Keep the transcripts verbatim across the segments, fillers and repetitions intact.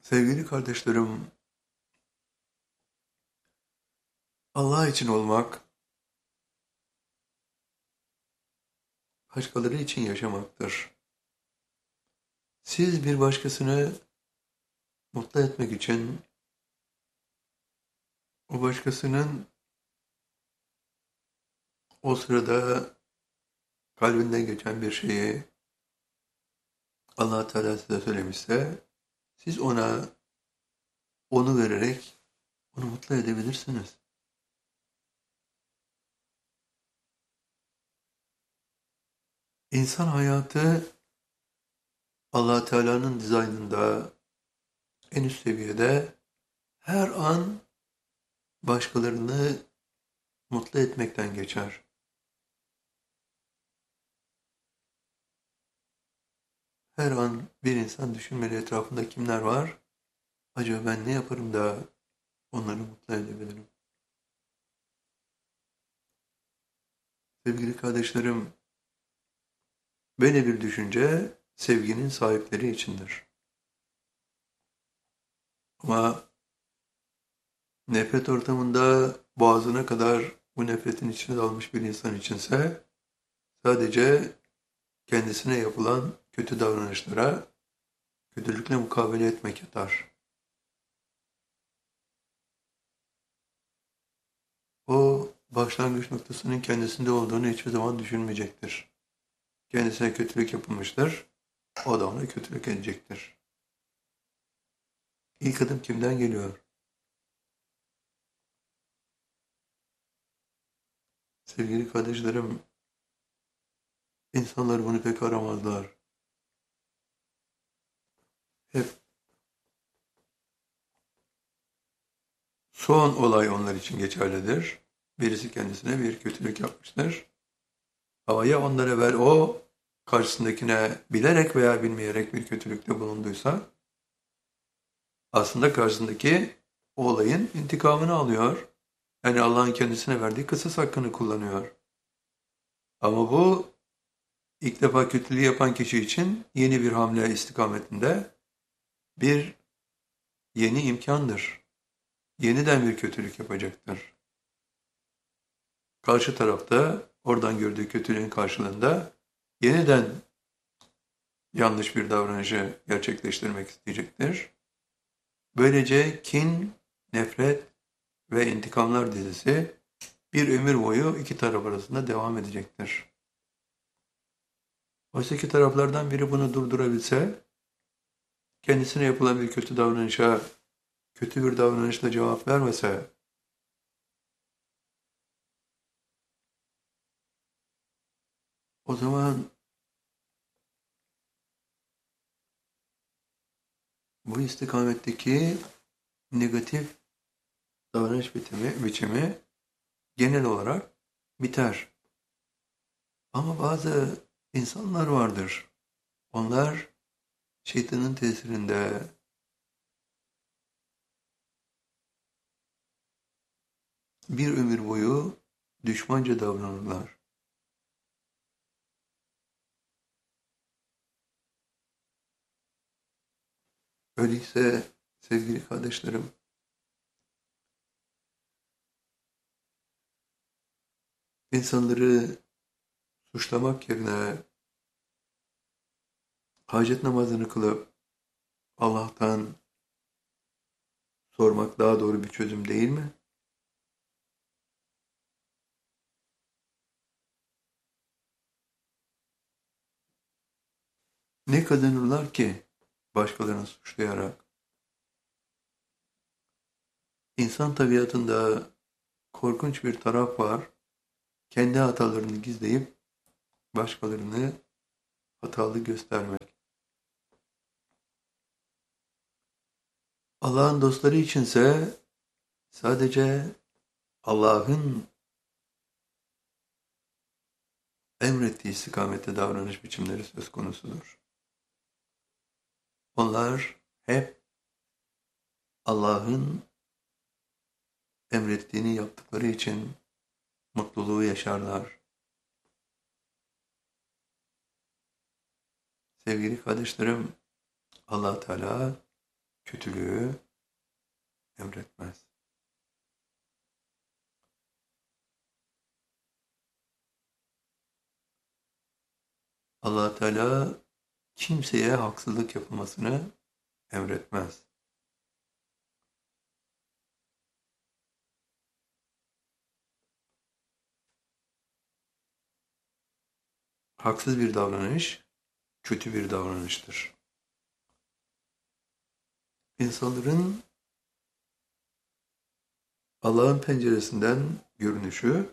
Sevgili kardeşlerim, Allah için olmak, başkaları için yaşamaktır. Siz bir başkasını mutlu etmek için, o başkasının o sırada kalbinden geçen bir şeyi Allah Teala size söylemişse, siz ona onu vererek onu mutlu edebilirsiniz. İnsan hayatı Allah Teala'nın dizaynında en üst seviyede her an başkalarını mutlu etmekten geçer. Her an bir insan düşünmeli etrafında kimler var? Acaba ben ne yaparım da onları mutlu edebilirim? Sevgili kardeşlerim, böyle bir düşünce sevginin sahipleri içindir. Ama nefret ortamında boğazına kadar bu nefretin içine dalmış bir insan içinse sadece kendisine yapılan kötü davranışlara kötülükle mukabele etmek yeter. O başlangıç noktasının kendisinde olduğunu hiçbir zaman düşünmeyecektir. Kendisine kötülük yapılmıştır, o da ona kötülük edecektir. İlk adım kimden geliyor? Sevgili kardeşlerim, insanlar bunu pek aramazlar. Hep son olay onlar için geçerlidir. Birisi kendisine bir kötülük yapmıştır. Ama ya ondan evvel o karşısındakine bilerek veya bilmeyerek bir kötülükte bulunduysa aslında karşısındaki o olayın intikamını alıyor. Yani Allah'ın kendisine verdiği kısas hakkını kullanıyor. Ama bu ilk defa kötülüğü yapan kişi için yeni bir hamle istikametinde bir yeni imkandır. Yeniden bir kötülük yapacaktır. Karşı tarafta oradan gördüğü kötülüğün karşılığında yeniden yanlış bir davranışı gerçekleştirmek isteyecektir. Böylece kin, nefret ve intikamlar dizisi bir ömür boyu iki taraf arasında devam edecektir. Oysa iki taraflardan biri bunu durdurabilse, kendisine yapılan bir kötü davranışa kötü bir davranışla cevap vermese, o zaman bu istikametteki negatif davranış biçimi, biçimi genel olarak biter. Ama bazı insanlar vardır. Onlar şeytanın tesirinde bir ömür boyu düşmanca davranırlar. Öyleyse sevgili kardeşlerim, insanları suçlamak yerine hacet namazını kılıp Allah'tan sormak daha doğru bir çözüm değil mi? Ne kazanırlar ki başkalarını suçlayarak? İnsan tabiatında korkunç bir taraf var. Kendi hatalarını gizleyip başkalarını hatalı göstermek. Allah'ın dostları içinse sadece Allah'ın emrettiği istikamette davranış biçimleri söz konusudur. Onlar hep Allah'ın emrettiğini yaptıkları için mutluluğu yaşarlar. Sevgili kardeşlerim, Allah Teala kötülüğü emretmez. Allah Teala kimseye haksızlık yapılmasını emretmez. Haksız bir davranış kötü bir davranıştır. İnsanların Allah'ın penceresinden görünüşü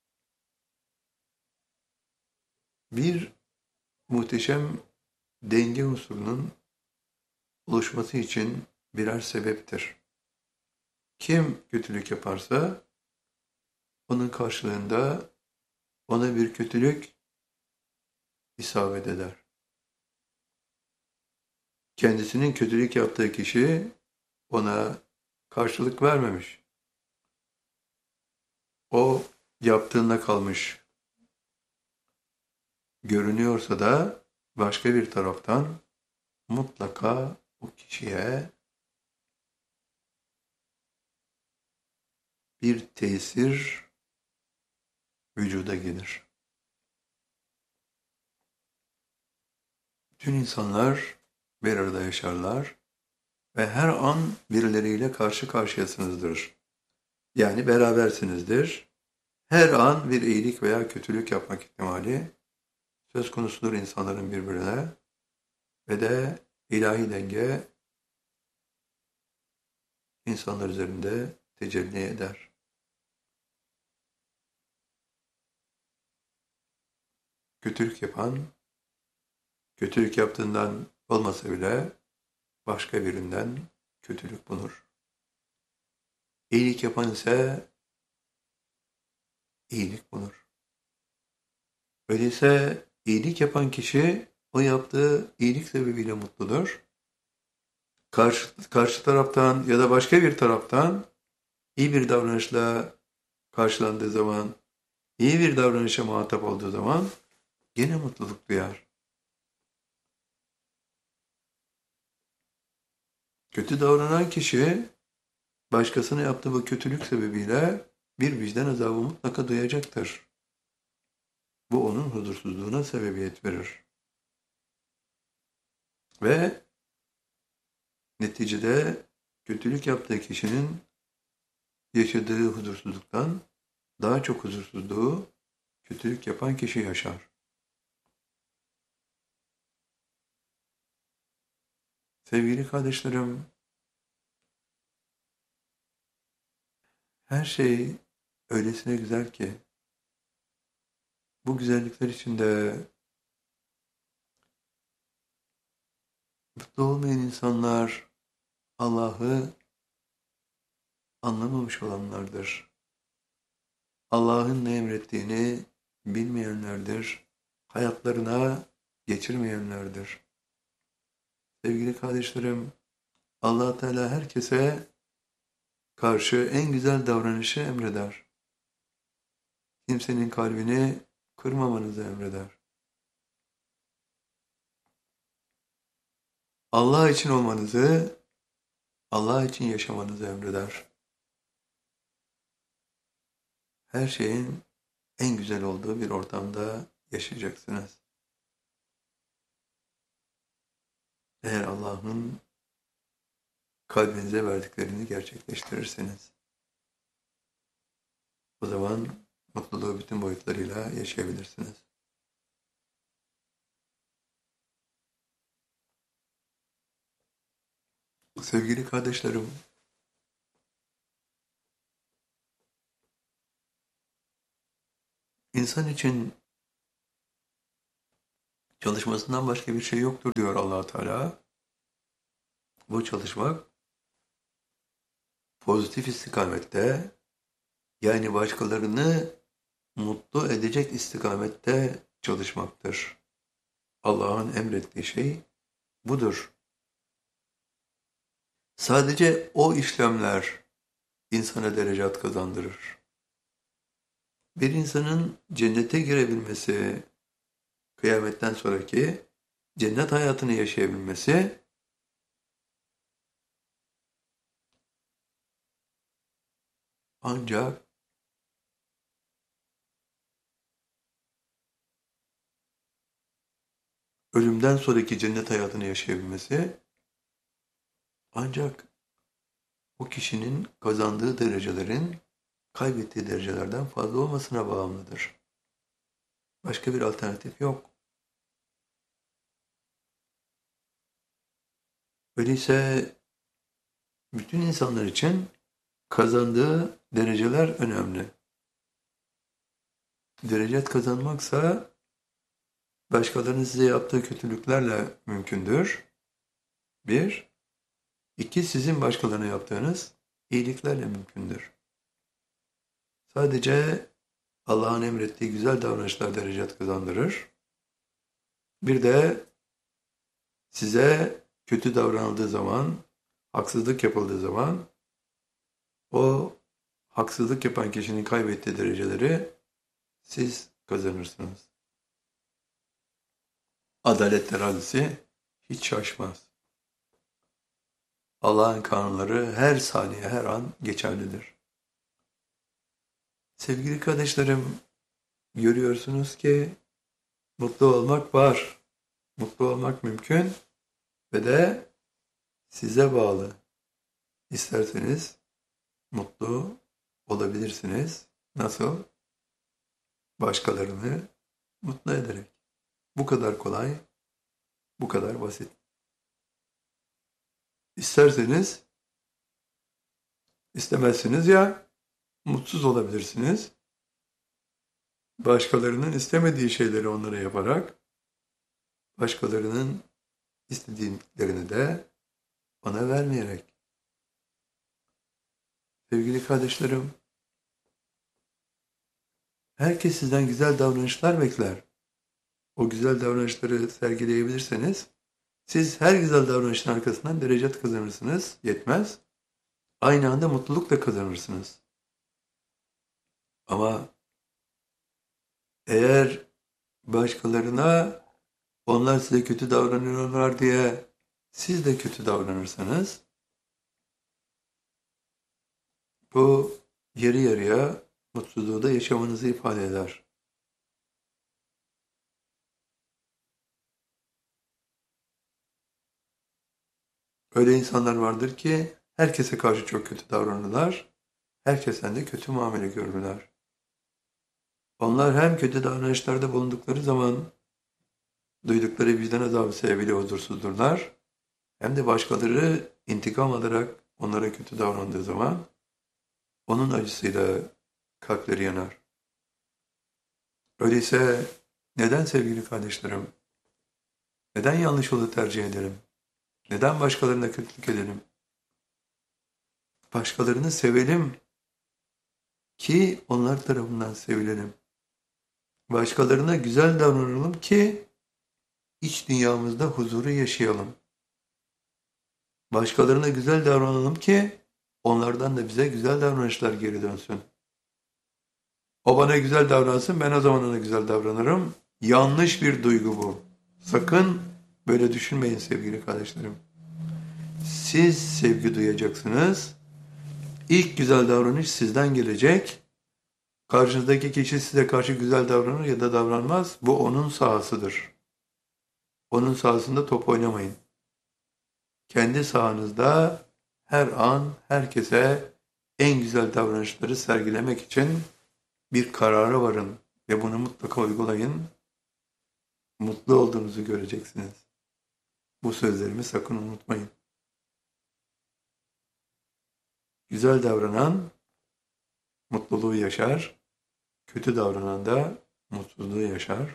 bir muhteşem denge unsurunun oluşması için birer sebeptir. Kim kötülük yaparsa onun karşılığında ona bir kötülük isabet eder. Kendisinin kötülük yaptığı kişi ona karşılık vermemiş. O yaptığında kalmış. Görünüyorsa da başka bir taraftan mutlaka o kişiye bir tesir vücuda gelir. Bütün insanlar bir arada yaşarlar ve her an birileriyle karşı karşıyasınızdır. Yani berabersinizdir. Her an bir iyilik veya kötülük yapmak ihtimali söz konusudur insanların birbirine ve de ilahi denge insanlar üzerinde tecelli eder. Kötülük yapan, kötülük yaptığından olmasa bile başka birinden kötülük bulur. İyilik yapan ise iyilik bulur. Öyleyse iyilik yapan kişi o yaptığı iyilik sebebiyle mutludur. Karşı, karşı taraftan ya da başka bir taraftan iyi bir davranışla karşılandığı zaman, iyi bir davranışa muhatap olduğu zaman gene mutluluk duyar. Kötü davranan kişi başkasına yaptığı bu kötülük sebebiyle bir vicdan azabı mutlaka duyacaktır. Bu onun huzursuzluğuna sebebiyet verir. Ve neticede kötülük yaptığı kişinin yaşadığı huzursuzluktan daha çok huzursuzluğu kötülük yapan kişi yaşar. Sevgili kardeşlerim, her şey öylesine güzel ki bu güzellikler içinde mutlu olmayan insanlar Allah'ı anlamamış olanlardır. Allah'ın ne emrettiğini bilmeyenlerdir. Hayatlarına geçirmeyenlerdir. Sevgili kardeşlerim, Allah Teala herkese karşı en güzel davranışı emreder. Kimsenin kalbini kırmamanızı emreder. Allah için olmanızı, Allah için yaşamanızı emreder. Her şeyin en güzel olduğu bir ortamda yaşayacaksınız. Eğer Allah'ın kalbinize verdiklerini gerçekleştirirseniz, o zaman mutluluğu bütün boyutlarıyla yaşayabilirsiniz. Sevgili kardeşlerim, insan için çalışmasından başka bir şey yoktur diyor Allah Teala. Bu çalışmak pozitif istikamette, yani başkalarını mutlu edecek istikamette çalışmaktır. Allah'ın emrettiği şey budur. Sadece o işlemler insana derecat kazandırır. Bir insanın cennete girebilmesi, kıyametten sonraki cennet hayatını yaşayabilmesi, Ancak ölümden sonraki cennet hayatını yaşayabilmesi ancak o kişinin kazandığı derecelerin kaybettiği derecelerden fazla olmasına bağımlıdır. Başka bir alternatif yok. Öyleyse bütün insanlar için kazandığı dereceler önemli. Derecet kazanmaksa başkalarının size yaptığı kötülüklerle mümkündür. Bir. İki, sizin başkalarına yaptığınız iyiliklerle mümkündür. Sadece Allah'ın emrettiği güzel davranışlar derecet kazandırır. Bir de size kötü davranıldığı zaman, haksızlık yapıldığı zaman o haksızlık yapan kişinin kaybettiği dereceleri siz kazanırsınız. Adalet terazisi hiç şaşmaz. Allah'ın kanunları her saniye, her an geçerlidir. Sevgili kardeşlerim, görüyorsunuz ki mutlu olmak var. Mutlu olmak mümkün ve de size bağlı. İsterseniz mutlu olabilirsiniz. Nasıl? Başkalarını mutlu ederek. Bu kadar kolay, bu kadar basit. İsterseniz, istemezsiniz ya, mutsuz olabilirsiniz. Başkalarının istemediği şeyleri onlara yaparak, başkalarının istediklerini de ona vermeyerek. Sevgili kardeşlerim, herkes sizden güzel davranışlar bekler. O güzel davranışları sergileyebilirseniz, siz her güzel davranışın arkasından derecet kazanırsınız, yetmez. Aynı anda mutluluk da kazanırsınız. Ama eğer başkalarına onlar size kötü davranıyorlar diye siz de kötü davranırsanız, bu yarı yarıya mutsuzluğu da yaşamanızı ifade eder. Öyle insanlar vardır ki herkese karşı çok kötü davranırlar, herkesten de kötü muamele görürler. Onlar hem kötü davranışlarda bulundukları zaman duydukları vicdan azabı sebebiyle huzursuzdurlar, hem de başkaları intikam alarak onlara kötü davrandığı zaman onun acısıyla kalpleri yanar. Öyleyse neden sevgili kardeşlerim, neden yanlış yolu tercih edelim? Neden başkalarına kötülük edelim? Başkalarını sevelim ki onlar tarafından sevilelim. Başkalarına güzel davranalım ki iç dünyamızda huzuru yaşayalım. Başkalarına güzel davranalım ki onlardan da bize güzel davranışlar geri dönsün. O bana güzel davransın, ben o zaman ona güzel davranırım. Yanlış bir duygu bu. Sakın böyle düşünmeyin sevgili kardeşlerim. Siz sevgi duyacaksınız. İlk güzel davranış sizden gelecek. Karşınızdaki kişi size karşı güzel davranır ya da davranmaz. Bu onun sahasıdır. Onun sahasında top oynamayın. Kendi sahanızda her an herkese en güzel davranışları sergilemek için bir karara varın ve bunu mutlaka uygulayın. Mutlu olduğunuzu göreceksiniz. Bu sözlerimi sakın unutmayın. Güzel davranan mutluluğu yaşar, kötü davranan da mutsuzluğu yaşar.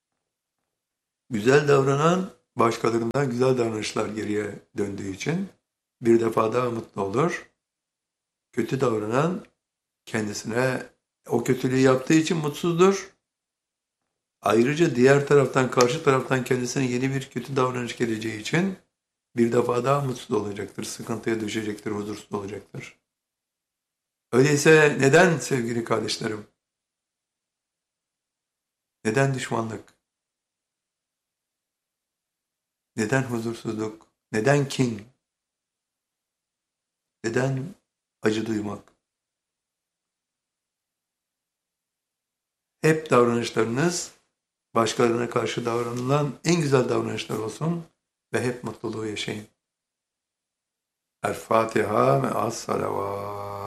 Güzel davranan başkalarından güzel davranışlar geriye döndüğü için bir defa daha mutlu olur. Kötü davranan kendisine o kötülüğü yaptığı için mutsuzdur. Ayrıca diğer taraftan, karşı taraftan kendisine yeni bir kötü davranış geleceği için bir defa daha mutsuz olacaktır, sıkıntıya düşecektir, huzursuz olacaktır. Öyleyse neden sevgili kardeşlerim? Neden düşmanlık? Neden huzursuzluk? Neden kin? Neden acı duymak? hep davranışlarınız başkalarına karşı davranılan en güzel davranışlar olsun ve hep mutluluğu yaşayın. El Fatiha ve as salavat.